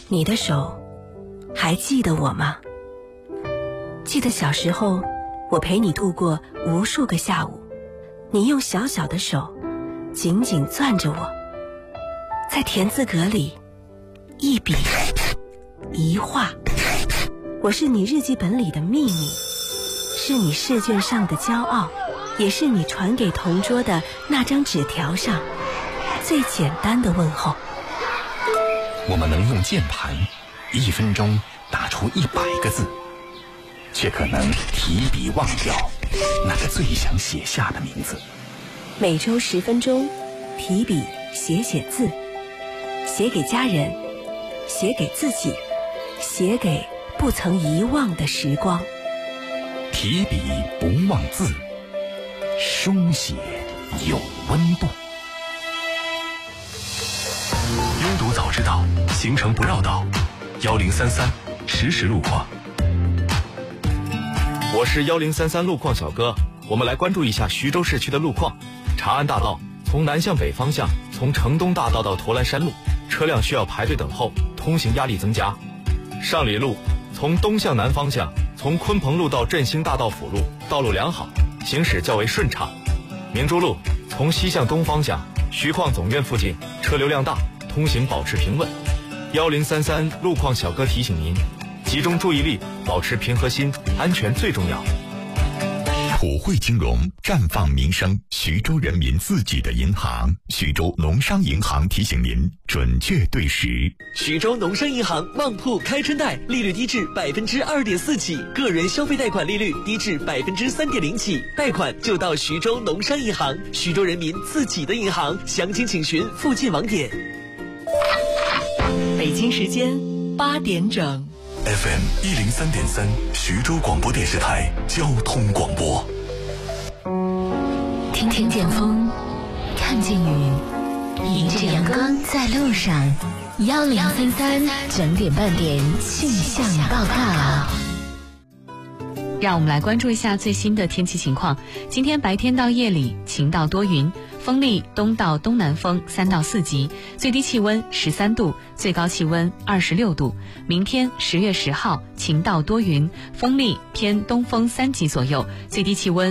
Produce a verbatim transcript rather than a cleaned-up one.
你的手还记得我吗？记得小时候，我陪你度过无数个下午，你用小小的手紧紧攥着我，在田字格里一笔一画，我是你日记本里的秘密，是你试卷上的骄傲，也是你传给同桌的那张纸条上最简单的问候。 我们能用键盘一分钟打出一百个字，却可能提笔忘掉那个最想写下的名字。 每周十分钟，提笔写写字，写给家人，写给自己，写给不曾遗忘的时光。 提笔不忘字，书写有温度。拥堵早知道，行程不绕道。幺零三三实时路况。 我是幺零三三路况小哥，我们来关注一下徐州市区的路况。长安大道从南向北方向，从城东大道到驼栏山路，车辆需要排队等候，通行压力增加。上里路从东向南方向，从鲲鹏路到振兴大道辅路，道路良好，行驶较为顺畅。明珠路从西向东方向，徐矿总院附近车流量大，通行保持平稳。幺零三三路况小哥提醒您，集中注意力，保持平和心，安全最重要。 普惠金融绽放民生，徐州人民自己的银行，徐州农商银行提醒您准确对时。 徐州农商银行旺铺开春贷，利率低至百分之二点四起，个人消费贷款利率低至百分之三点零起，贷款就到徐州农商银行，徐州人民自己的银行，详情请询附近网点。 北京时间八点整。 F M 一零三点三，徐州广播电视台交通广播。 听听见风，看见雨，迎着阳光在路上。幺零三三整点半点气象报告。 让我们来关注一下最新的天气情况。今天白天到夜里晴到多云，风力东到东南风三到四级，最低气温十三度，最高气温二十六度。明天十月十号晴到多云，风力偏东风三级左右，最低气温